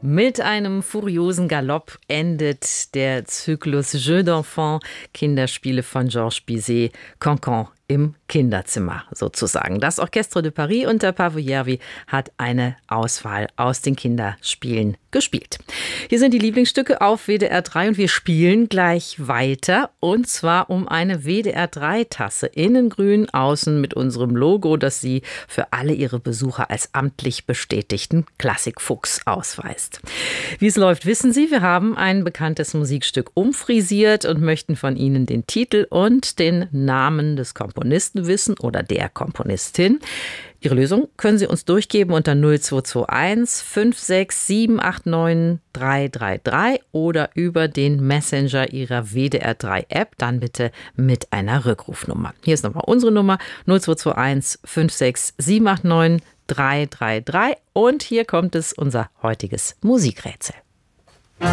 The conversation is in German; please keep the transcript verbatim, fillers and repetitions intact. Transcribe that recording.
Mit einem furiosen Galopp endet der Zyklus Jeux d'enfants, Kinderspiele von Georges Bizet, Cancan im Kinderzimmer sozusagen. Das Orchestre de Paris unter Paavo Järvi hat eine Auswahl aus den Kinderspielen gespielt. Hier sind die Lieblingsstücke auf W D R drei und wir spielen gleich weiter und zwar um eine W D R drei Tasse, innen grün, außen mit unserem Logo, das sie für alle ihre Besucher als amtlich bestätigten Klassikfuchs ausweist. Wie es läuft, wissen Sie, wir haben ein bekanntes Musikstück umfrisiert und möchten von Ihnen den Titel und den Namen des Komponisten wissen oder der Komponistin. Ihre Lösung können Sie uns durchgeben unter null zwei zwei eins fünf sechs sieben acht neun drei drei drei oder über den Messenger Ihrer W D R drei App, dann bitte mit einer Rückrufnummer. Hier ist nochmal unsere Nummer null zwei zwei eins fünf sechs sieben acht neun drei drei drei und hier kommt es, unser heutiges Musikrätsel.